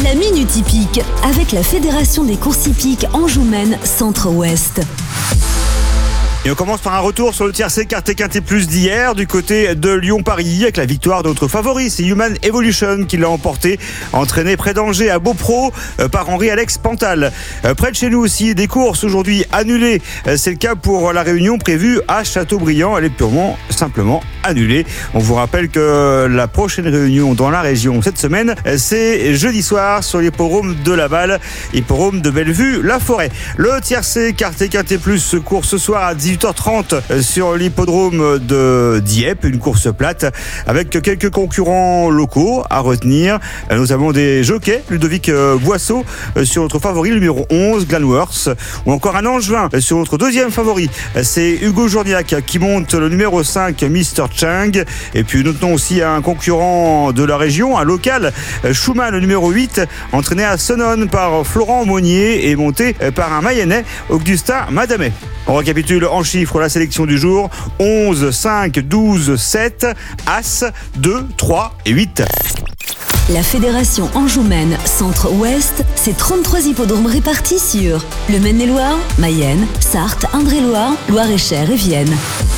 La Minute Hippique, avec la Fédération des courses hippiques Anjou-Maine Centre-Ouest. Et on commence par un retour sur le tiercé Quartet Quintet Plus d'hier du côté de Lyon-Paris avec la victoire de notre favori, c'est Human Evolution qui l'a emporté, entraîné près d'Angers à Beaupro par Henri-Alex Pantal. Près de chez nous aussi, des courses aujourd'hui annulées. C'est le cas pour la réunion prévue à Châteaubriand. Elle est simplement annulée. On vous rappelle que la prochaine réunion dans la région cette semaine, c'est jeudi soir sur l'hippodrome de Laval, hippodrome de Bellevue-la-Forêt. Le tiercé Quartet Quintet Plus se court ce soir à 18h30 sur l'hippodrome de Dieppe, une course plate avec quelques concurrents locaux à retenir. Nous avons des jockeys, Ludovic Boisseau sur notre favori, le numéro 11, Glanworth, ou encore un Angevin sur notre deuxième favori, c'est Hugo Journiac qui monte le numéro 5, Mr. Chang. Et puis nous tenons aussi un concurrent de la région, un local, Schumann, le numéro 8, entraîné à Sonone par Florent Monnier et monté par un Mayennais, Augustin Madamet. On récapitule en chiffres la sélection du jour: 11, 5, 12, 7, As, 2, 3 et 8. La Fédération Anjou-Maine Centre-Ouest, c'est 33 hippodromes répartis sur le Maine-et-Loire, Mayenne, Sarthe, Indre-et-Loire, Loire-et-Cher et Vienne.